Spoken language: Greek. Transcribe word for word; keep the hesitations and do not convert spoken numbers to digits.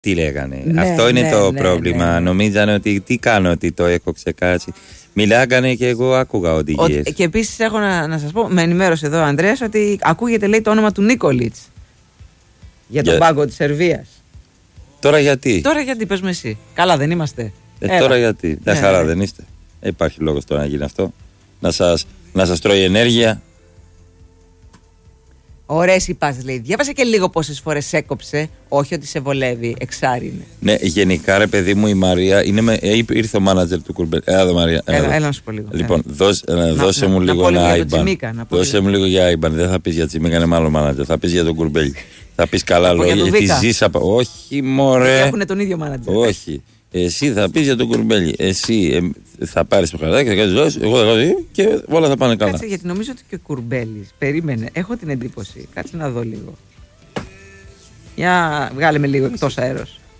τι λέγανε. Ναι, Αυτό είναι ναι, το ναι, πρόβλημα. ναι, ναι. Νομίζανε ότι τι κάνω, ότι το έχω ξεκάσει. Μιλάγανε και εγώ άκουγα οδηγίες. Και επίσης έχω να, να σας πω, με ενημέρωσε εδώ ο Ανδρέας ότι ακούγεται, λέει, το όνομα του Νίκολιτς για τον Για... πάγκο της Σερβίας. Τώρα γιατί. Τώρα γιατί, πες με εσύ. Καλά δεν είμαστε. Ε, τώρα γιατί. Τα Ναι, χαρά ναι. δεν είστε. Ε, υπάρχει λόγος τώρα να γίνει αυτό. Να σας, να σας τρώει ενέργεια. Ωραίες οι πάσες, λέει. Διάβασα και λίγο πόσες φορές έκοψε. Όχι ότι σε βολεύει, εξάρι είναι. Ναι, γενικά ρε παιδί μου η Μαρία είναι με, ε, ήρθε ο μάνατζερ του Κουρμπέλη. Έλα εδώ Μαρία. Έλα, Έλα, έλα να σου πω λίγο. Λοιπόν, δώσ, ε, Να- δώσε να- μου να λίγο πω λίγο ένα για τον άιμπαν. Τσιμίκα, να πω Δώσε λίγο. μου λίγο για άιμπαν. Δεν θα πεις για Τσιμίκα, είναι μάλλον μάνατζερ. Θα πεις για τον Κουρμπέλη. Θα πεις καλά Θα πω για λόγια. τον Γιατί Βίκα. ζεις από. Όχι, μωρέ. Έχουν τον ίδιο μάνατζερ. Όχι. Εσύ θα πεις για τον Κουρμπέλη. Εσύ ε, θα πάρεις το χαράκι, θα κάνεις δόση, εγώ θα κάνω δύο και όλα θα πάνε καλά. Κάτσε, γιατί νομίζω ότι και ο Κουρμπέλης. Περίμενε, έχω την εντύπωση. Κάτσε να δω λίγο. Για βγάλε με λίγο εκτός αέρος.